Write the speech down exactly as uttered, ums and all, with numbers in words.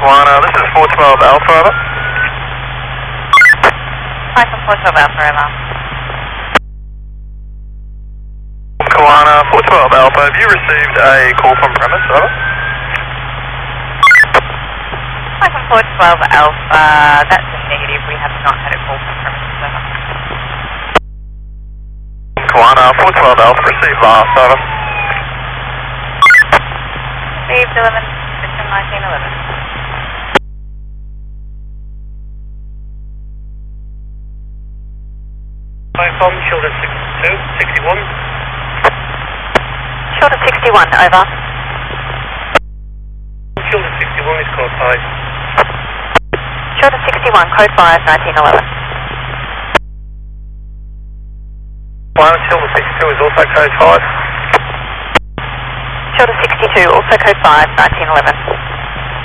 Kiwana, this is four twelve Alpha, over. Python four twelve Alpha, over. Kiwana, four twelve Alpha, have you received a call from premise, over? Python four twelve Alpha, that's a negative, we have not had a call from premises, over. Kiwana, four twelve Alpha, received last, over. Received eleven, system nineteen eleven. Python, shoulder sixty-two, sixty-one. Shoulder sixty-one, over. Shoulder sixty-one is code five. Shoulder sixty-one, code five, nineteen eleven. Kiwana, shoulder sixty-two is also code five. Shoulder sixty-two, also code five, nineteen eleven.